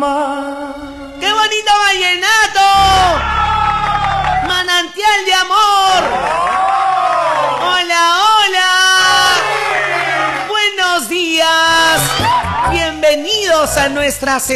más. ¡Qué bonito vallenato! ¡Manantial de amor! ¡Hola, hola! ¡Buenos días! Bienvenidos a nuestra